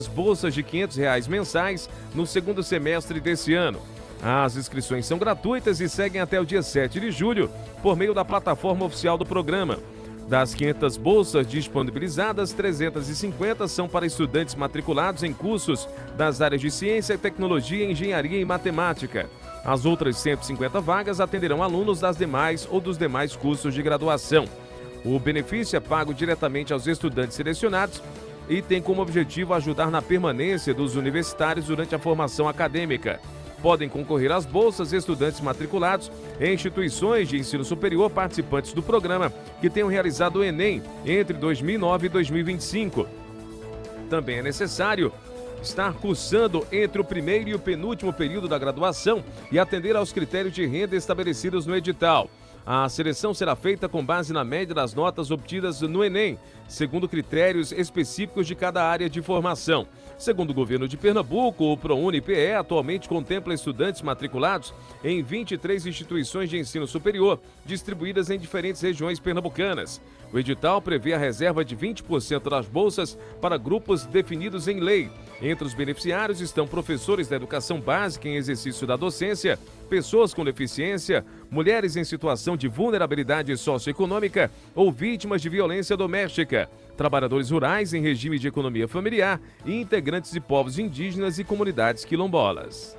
bolsas de R$ 500 mensais no segundo semestre desse ano. As inscrições são gratuitas e seguem até o dia 7 de julho por meio da plataforma oficial do programa. Das 500 bolsas disponibilizadas, 350 são para estudantes matriculados em cursos das áreas de ciência, tecnologia, engenharia e matemática. As outras 150 vagas atenderão alunos das demais ou dos demais cursos de graduação. O benefício é pago diretamente aos estudantes selecionados e tem como objetivo ajudar na permanência dos universitários durante a formação acadêmica. Podem concorrer às bolsas estudantes matriculados em instituições de ensino superior participantes do programa que tenham realizado o Enem entre 2009 e 2025. Também é necessário estar cursando entre o primeiro e o penúltimo período da graduação e atender aos critérios de renda estabelecidos no edital. A seleção será feita com base na média das notas obtidas no Enem, segundo critérios específicos de cada área de formação. Segundo o governo de Pernambuco, o ProUni-PE atualmente contempla estudantes matriculados em 23 instituições de ensino superior, distribuídas em diferentes regiões pernambucanas. O edital prevê a reserva de 20% das bolsas para grupos definidos em lei. Entre os beneficiários estão professores da educação básica em exercício da docência, pessoas com deficiência, mulheres em situação de vulnerabilidade socioeconômica ou vítimas de violência doméstica, trabalhadores rurais em regime de economia familiar e integrantes de povos indígenas e comunidades quilombolas.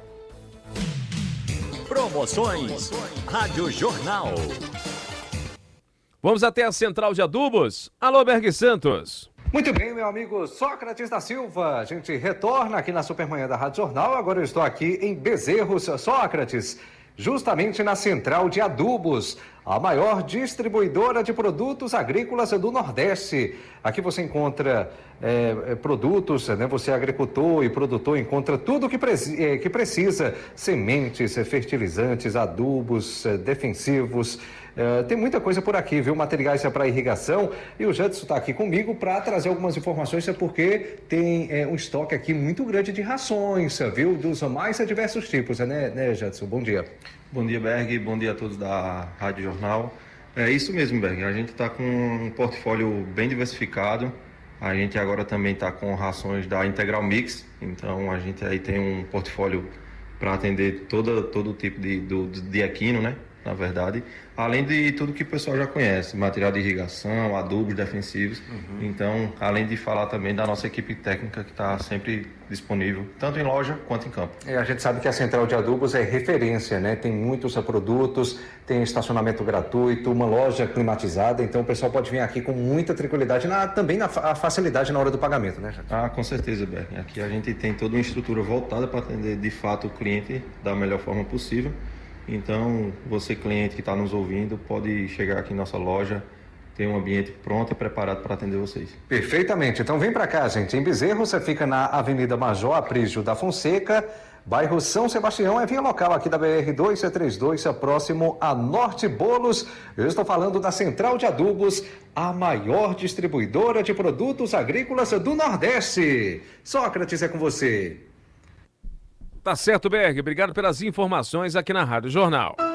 Promoções Rádio Jornal. Vamos até a Central de Adubos. Alô, Berg Santos. Muito bem, meu amigo Sócrates da Silva. A gente retorna aqui na Supermanhã da Rádio Jornal. Agora eu estou aqui em Bezerros, Sócrates, justamente na Central de Adubos, a maior distribuidora de produtos agrícolas do Nordeste. Aqui você encontra produtos, né? Você é agricultor e produtor, encontra tudo que precisa, sementes, fertilizantes, adubos, defensivos. Tem muita coisa por aqui, viu? Materiais para irrigação. E o Jadson está aqui comigo para trazer algumas informações, porque tem um estoque aqui muito grande de rações, viu? Dos mais diversos tipos, né, Jadson? Bom dia. Bom dia, Berg. Bom dia a todos da Rádio Jornal. É isso mesmo, Berg. A gente está com um portfólio bem diversificado. A gente agora também está com rações da Integral Mix. Então, a gente aí tem um portfólio para atender todo tipo de equino, né? Na verdade, além de tudo que o pessoal já conhece, material de irrigação, adubos defensivos. Então, além de falar também da nossa equipe técnica que está sempre disponível, tanto em loja quanto em campo. A gente sabe que a Central de Adubos é referência, né? Tem muitos produtos, tem estacionamento gratuito, uma loja climatizada, então o pessoal pode vir aqui com muita tranquilidade, também na facilidade na hora do pagamento, né, gente? Com certeza, Berg. Aqui a gente tem toda uma estrutura voltada para atender de fato o cliente da melhor forma possível. Então, você cliente que está nos ouvindo, pode chegar aqui em nossa loja, tem um ambiente pronto e preparado para atender vocês. Perfeitamente. Então vem para cá, gente. Em Bezerro, você fica na Avenida Major Aprígio da Fonseca, bairro São Sebastião, é via local aqui da BR-232, próximo a Norte Bolos. Eu estou falando da Central de Adubos, a maior distribuidora de produtos agrícolas do Nordeste. Sócrates, é com você. Tá certo, Berg. Obrigado pelas informações aqui na Rádio Jornal.